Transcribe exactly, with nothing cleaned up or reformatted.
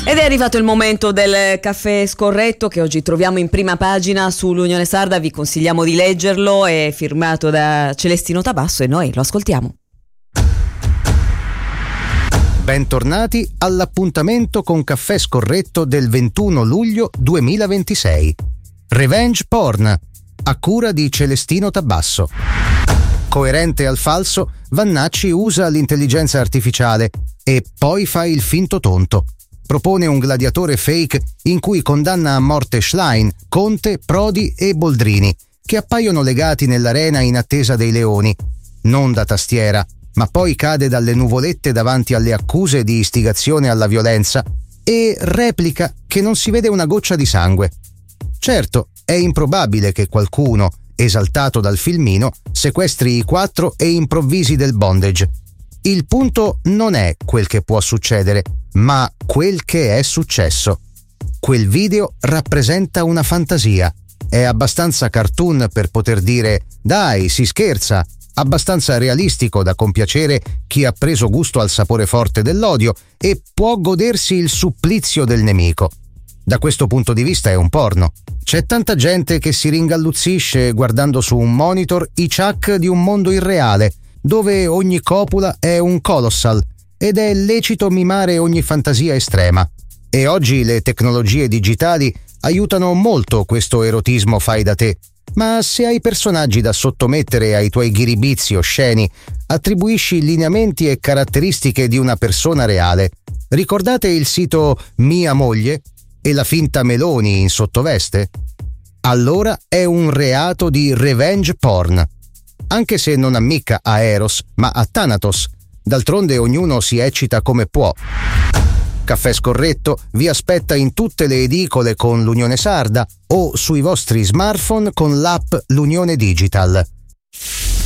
Ed è arrivato il momento del caffè scorretto che oggi troviamo in prima pagina sull'Unione Sarda. Vi consigliamo di leggerlo, è firmato da Celestino Tabasso e noi lo ascoltiamo. Bentornati all'appuntamento con Caffè Scorretto del ventuno luglio duemilaventisei. Revenge porn, a cura di Celestino Tabasso. Coerente al falso, Vannacci usa l'intelligenza artificiale e poi fa il finto tonto. Propone un gladiatore fake in cui condanna a morte Schlein, Conte, Prodi e Boldrini, che appaiono legati nell'arena in attesa dei leoni, non da tastiera, ma poi cade dalle nuvolette davanti alle accuse di istigazione alla violenza e replica che non si vede una goccia di sangue. Certo, è improbabile che qualcuno, esaltato dal filmino, sequestri i quattro e improvvisi del bondage. Il punto non è quel che può succedere, ma quel che è successo. Quel video rappresenta una fantasia. È abbastanza cartoon per poter dire «Dai, si scherza», abbastanza realistico da compiacere chi ha preso gusto al sapore forte dell'odio e può godersi il supplizio del nemico. Da questo punto di vista è un porno. C'è tanta gente che si ringalluzzisce guardando su un monitor i chuck di un mondo irreale, dove ogni copula è un colossal ed è lecito mimare ogni fantasia estrema. E oggi le tecnologie digitali aiutano molto questo erotismo fai da te. Ma se hai personaggi da sottomettere ai tuoi ghiribizi osceni, attribuisci lineamenti e caratteristiche di una persona reale. Ricordate il sito Mia moglie e la finta Meloni in sottoveste? Allora è un reato di revenge porn. Anche se non ammicca a Eros, ma a Thanatos. D'altronde ognuno si eccita come può. Caffè Scorretto vi aspetta in tutte le edicole con l'Unione Sarda o sui vostri smartphone con l'app L'Unione Digital.